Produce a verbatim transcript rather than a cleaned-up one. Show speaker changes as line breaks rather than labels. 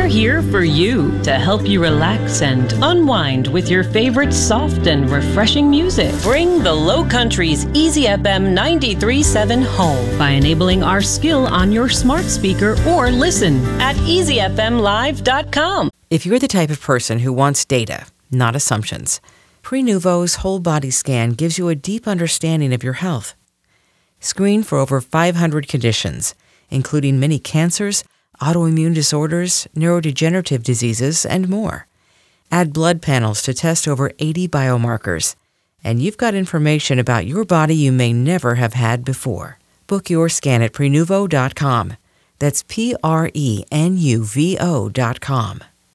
here for you to help you relax and unwind with your favorite soft and refreshing music. Bring the Low Country's Easy F M ninety-three point seven home by enabling our skill on your smart speaker or listen at easy f m live dot com.
If you're the type of person who wants data, not assumptions, Prenuvo's whole body scan gives you a deep understanding of your health. Screen for over five hundred conditions, including many cancers, autoimmune disorders, neurodegenerative diseases, and more. Add blood panels to test over eighty biomarkers, and you've got information about your body you may never have had before. Book your scan at prenuvo dot com. That's P R E N U V O dot com.